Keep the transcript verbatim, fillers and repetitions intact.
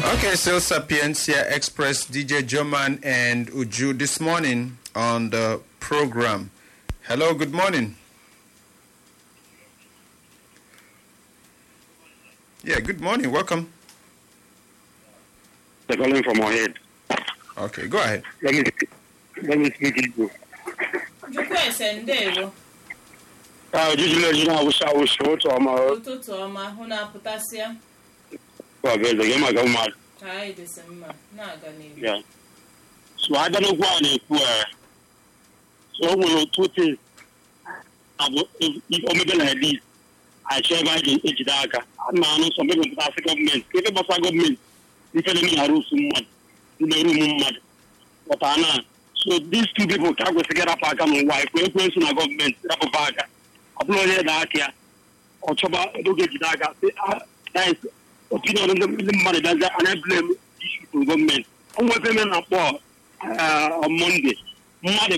Okay, so Sapiencia Express, D J Joman and Uju this morning on the program. Hello, good morning. Yeah, good morning. Welcome. They're calling from our head. Okay, go ahead. Let me let me speak to you. You question there. Uh, usually, you know, I wish I was short to my. To to ma huna potassium. Well, there's a game I go mad. Ai December. Na gani. Yeah. So I don't know why where. So we will two things. If if I'm like this, I share by the age dagger. I'm not some people pass the government. If it was a government, if any are some mad, you know, mad. But Anna, so these two people can't go together. Pack and wife. We're going to the government. That's a pack. Upload that here. Or Choba, do get dagger. That is opinion on the money. That's an emblem issue to government. I'm working on a on Monday. Monday.